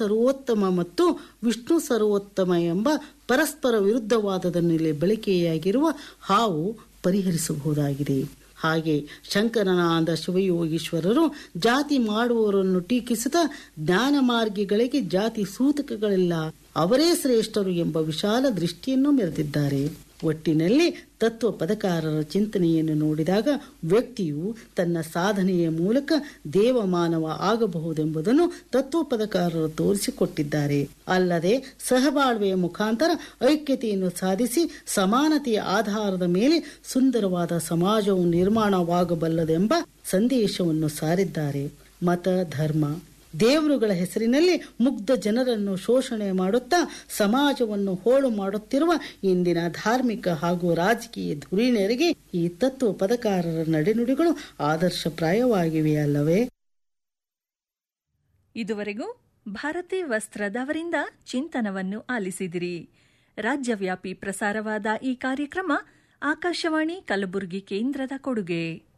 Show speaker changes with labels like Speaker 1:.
Speaker 1: ಸರ್ವೋತ್ತಮ ಮತ್ತು ವಿಷ್ಣು ಸರ್ವೋತ್ತಮ ಎಂಬ ಪರಸ್ಪರ ವಿರುದ್ಧವಾದದ ಮೇಲೆ ಬಳಕೆಯಾಗಿರುವ ಹಾವು ಪರಿಹರಿಸಬಹುದಾಗಿದೆ. ಹಾಗೆ ಶಂಕರನಾದ ಶಿವಯೋಗೀಶ್ವರರು ಜಾತಿ ಮಾಡುವವರನ್ನು ಟೀಕಿಸುತ್ತಾ ಜ್ಞಾನ ಮಾರ್ಗಿಗಳಿಗೆ ಜಾತಿ ಸೂತಕಗಳಿಲ್ಲ, ಅವರೇ ಶ್ರೇಷ್ಠರು ಎಂಬ ವಿಶಾಲ ದೃಷ್ಟಿಯನ್ನು ಮೆರೆದಿದ್ದಾರೆ. ಒಟ್ಟಿನಲ್ಲಿ ತತ್ವ ಪದಕಾರರ ಚಿಂತನೆಯನ್ನು ನೋಡಿದಾಗ ವ್ಯಕ್ತಿಯು ತನ್ನ ಸಾಧನೆಯ ಮೂಲಕ ದೇವಮಾನವ ಆಗಬಹುದೆಂಬುದನ್ನು ತತ್ವ ಪದಕಾರರು ತೋರಿಸಿಕೊಟ್ಟಿದ್ದಾರೆ. ಅಲ್ಲದೆ ಸಹಬಾಳ್ವೆಯ ಮುಖಾಂತರ ಐಕ್ಯತೆಯನ್ನು ಸಾಧಿಸಿ ಸಮಾನತೆಯ ಆಧಾರದ ಮೇಲೆ ಸುಂದರವಾದ ಸಮಾಜವು ನಿರ್ಮಾಣವಾಗಬಲ್ಲದೆಂಬ ಸಂದೇಶವನ್ನು ಸಾರಿದ್ದಾರೆ. ಮತ, ಧರ್ಮ, ದೇವರುಗಳ ಹೆಸರಿನಲ್ಲಿ ಮುಗ್ಧ ಜನರನ್ನು ಶೋಷಣೆ ಮಾಡುತ್ತಾ ಸಮಾಜವನ್ನು ಹೋಳು ಮಾಡುತ್ತಿರುವ ಇಂದಿನ ಧಾರ್ಮಿಕ ಹಾಗೂ ರಾಜಕೀಯ ಧುರೀಣರಿಗೆ ಈ ತತ್ವ ಪದಕಾರರ ನಡೆನುಡಿಗಳು ಆದರ್ಶಪ್ರಾಯವಾಗಿವೆ ಅಲ್ಲವೇ?
Speaker 2: ಇದುವರೆಗೂ ಭಾರತಿ ವಸ್ತ್ರದವರಿಂದ ಚಿಂತನವನ್ನು ಆಲಿಸಿದಿರಿ. ರಾಜ್ಯವ್ಯಾಪಿ ಪ್ರಸಾರವಾದ ಈ ಕಾರ್ಯಕ್ರಮ ಆಕಾಶವಾಣಿ ಕಲಬುರಗಿ ಕೇಂದ್ರದ ಕೊಡುಗೆ.